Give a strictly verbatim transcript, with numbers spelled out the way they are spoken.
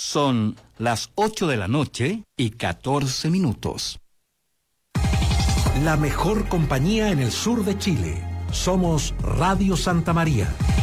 Son las ocho de la noche y catorce minutos. La mejor compañía en el sur de Chile. Somos Radio Santa María.